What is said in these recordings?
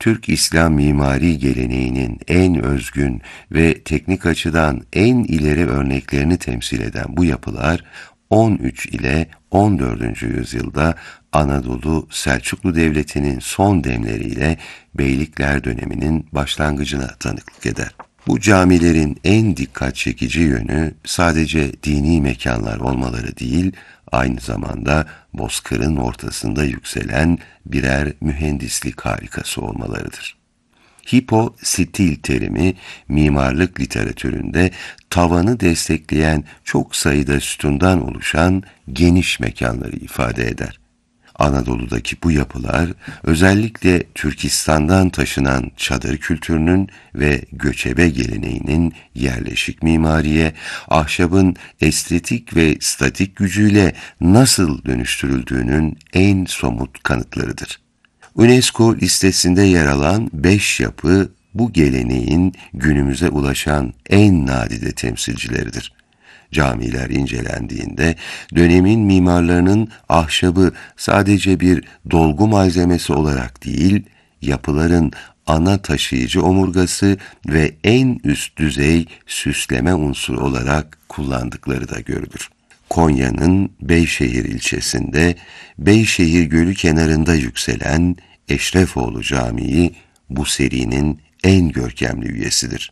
Türk İslam mimari geleneğinin en özgün ve teknik açıdan en ileri örneklerini temsil eden bu yapılar 13 ile 14. yüzyılda Anadolu Selçuklu Devleti'nin son demleriyle Beylikler döneminin başlangıcına tanıklık eder. Bu camilerin en dikkat çekici yönü sadece dini mekanlar olmaları değil, aynı zamanda bozkırın ortasında yükselen birer mühendislik harikası olmalarıdır. Hipostil terimi mimarlık literatüründe tavanı destekleyen çok sayıda sütundan oluşan geniş mekanları ifade eder. Anadolu'daki bu yapılar özellikle Türkistan'dan taşınan çadır kültürünün ve göçebe geleneğinin yerleşik mimariye, ahşabın estetik ve statik gücüyle nasıl dönüştürüldüğünün en somut kanıtlarıdır. UNESCO listesinde yer alan 5 yapı bu geleneğin günümüze ulaşan en nadide temsilcileridir. Camiler incelendiğinde dönemin mimarlarının ahşabı sadece bir dolgu malzemesi olarak değil, yapıların ana taşıyıcı omurgası ve en üst düzey süsleme unsuru olarak kullandıkları da görülür. Konya'nın Beyşehir ilçesinde Beyşehir Gölü kenarında yükselen Eşrefoğlu Camii bu serinin en görkemli üyesidir.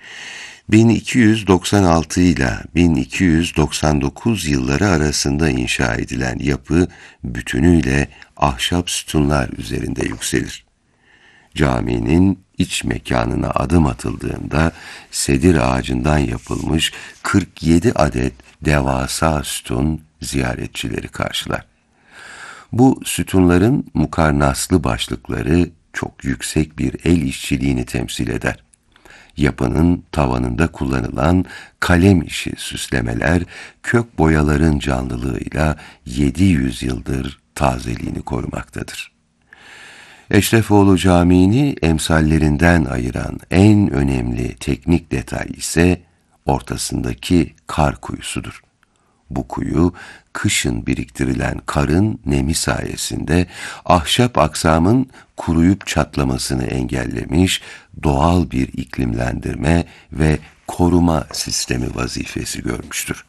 1296 ile 1299 yılları arasında inşa edilen yapı bütünüyle ahşap sütunlar üzerinde yükselir. Caminin iç mekanına adım atıldığında sedir ağacından yapılmış 47 adet devasa sütun ziyaretçileri karşılar. Bu sütunların mukarnaslı başlıkları çok yüksek bir el işçiliğini temsil eder. Yapının tavanında kullanılan kalem işi süslemeler kök boyaların canlılığıyla 700 yıldır tazeliğini korumaktadır. Eşrefoğlu Camii'ni emsallerinden ayıran en önemli teknik detay ise ortasındaki kar kuyusudur. Bu kuyu, kışın biriktirilen karın nemi sayesinde ahşap aksamın kuruyup çatlamasını engellemiş, doğal bir iklimlendirme ve koruma sistemi vazifesi görmüştür.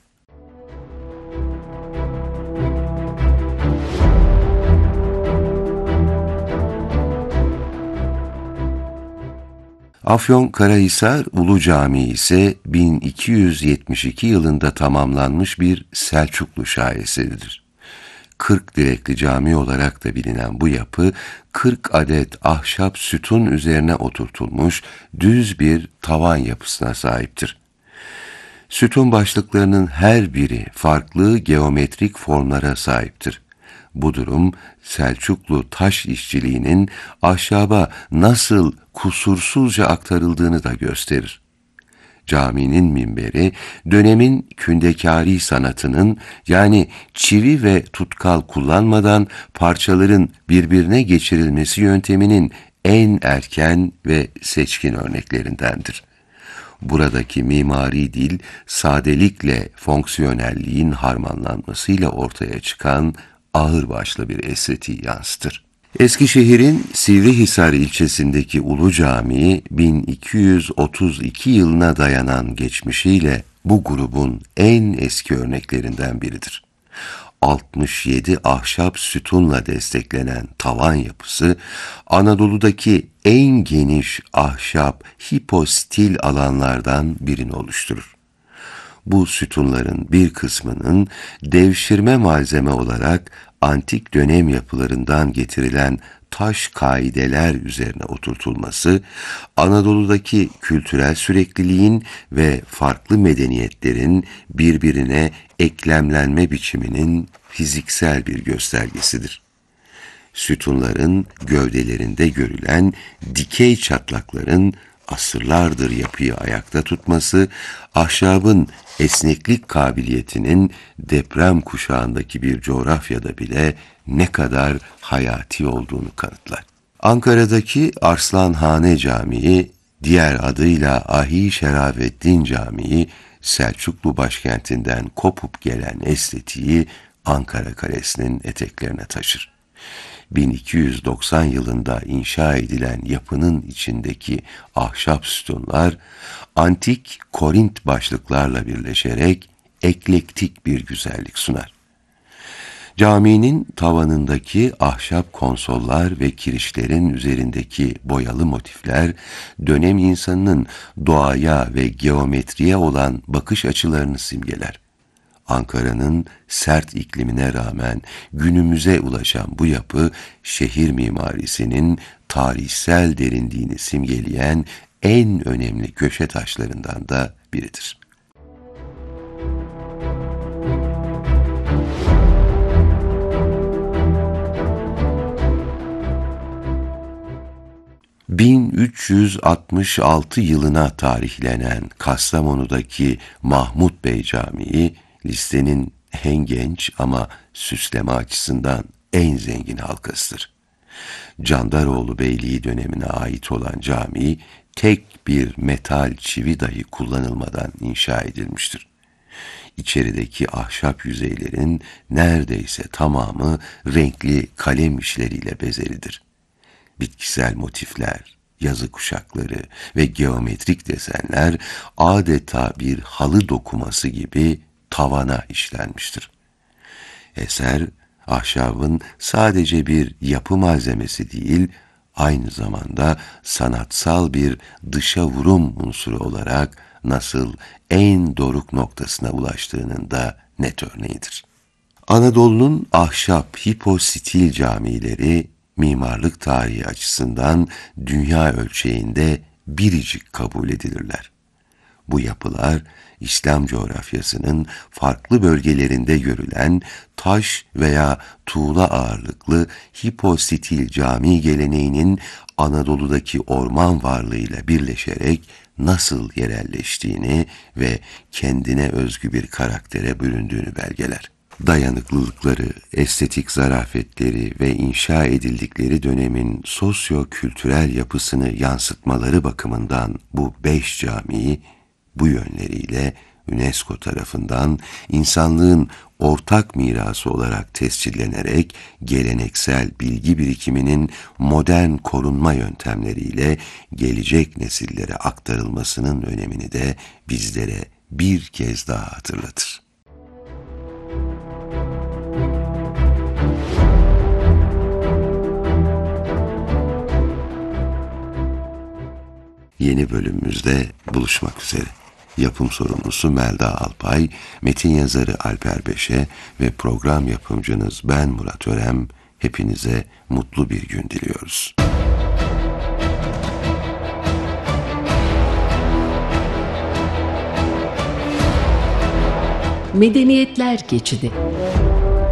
Afyonkarahisar Ulu Camii ise 1272 yılında tamamlanmış bir Selçuklu şaheseridir. 40 direkli cami olarak da bilinen bu yapı 40 adet ahşap sütun üzerine oturtulmuş düz bir tavan yapısına sahiptir. Sütun başlıklarının her biri farklı geometrik formlara sahiptir. Bu durum Selçuklu taş işçiliğinin ahşaba nasıl kusursuzca aktarıldığını da gösterir. Caminin minberi dönemin kündekâri sanatının yani çivi ve tutkal kullanmadan parçaların birbirine geçirilmesi yönteminin en erken ve seçkin örneklerindendir. Buradaki mimari dil sadelikle fonksiyonelliğin harmanlanmasıyla ortaya çıkan ağırbaşlı bir estetiği yansıtır. Eskişehir'in Sivrihisar ilçesindeki Ulu Camii 1232 yılına dayanan geçmişiyle bu grubun en eski örneklerinden biridir. 67 ahşap sütunla desteklenen tavan yapısı, Anadolu'daki en geniş ahşap hipostil alanlardan birini oluşturur. Bu sütunların bir kısmının devşirme malzeme olarak antik dönem yapılarından getirilen taş kaideler üzerine oturtulması, Anadolu'daki kültürel sürekliliğin ve farklı medeniyetlerin birbirine eklemlenme biçiminin fiziksel bir göstergesidir. Sütunların gövdelerinde görülen dikey çatlakların asırlardır yapıyı ayakta tutması, ahşabın esneklik kabiliyetinin deprem kuşağındaki bir coğrafyada bile ne kadar hayati olduğunu kanıtlar. Ankara'daki Arslanhane Camii, diğer adıyla Ahi Şerafettin Camii, Selçuklu başkentinden kopup gelen estetiği Ankara Kalesi'nin eteklerine taşır. 1290 yılında inşa edilen yapının içindeki ahşap sütunlar, antik Korint başlıklarla birleşerek eklektik bir güzellik sunar. Caminin tavanındaki ahşap konsollar ve kirişlerin üzerindeki boyalı motifler, dönem insanının doğaya ve geometriye olan bakış açılarını simgeler. Ankara'nın sert iklimine rağmen günümüze ulaşan bu yapı, şehir mimarisinin tarihsel derinliğini simgeleyen en önemli köşe taşlarından da biridir. ...1366 yılına tarihlenen Kastamonu'daki Mahmut Bey Camii, listenin en genç ama süsleme açısından en zengin halkasıdır. Candaroğlu Beyliği dönemine ait olan cami, tek bir metal çivi dahi kullanılmadan inşa edilmiştir. İçerideki ahşap yüzeylerin neredeyse tamamı renkli kalem işleriyle bezelidir. Bitkisel motifler, yazı kuşakları ve geometrik desenler adeta bir halı dokuması gibi tavana işlenmiştir. Eser, ahşabın sadece bir yapı malzemesi değil, aynı zamanda sanatsal bir dışa vurum unsuru olarak nasıl en doruk noktasına ulaştığının da net örneğidir. Anadolu'nun ahşap hipostil camileri, mimarlık tarihi açısından dünya ölçeğinde biricik kabul edilirler. Bu yapılar, İslam coğrafyasının farklı bölgelerinde görülen taş veya tuğla ağırlıklı hipostil cami geleneğinin Anadolu'daki orman varlığıyla birleşerek nasıl yerelleştiğini ve kendine özgü bir karaktere büründüğünü belgeler. Dayanıklılıkları, estetik zarafetleri ve inşa edildikleri dönemin sosyo-kültürel yapısını yansıtmaları bakımından bu 5 camiyi, bu yönleriyle UNESCO tarafından insanlığın ortak mirası olarak tescillenerek geleneksel bilgi birikiminin modern korunma yöntemleriyle gelecek nesillere aktarılmasının önemini de bizlere bir kez daha hatırlatır. Yeni bölümümüzde buluşmak üzere. Yapım sorumlusu Melda Alpay, metin yazarı Alper Beşe ve program yapımcınız ben Murat Örem, hepinize mutlu bir gün diliyoruz. Medeniyetler Geçidi.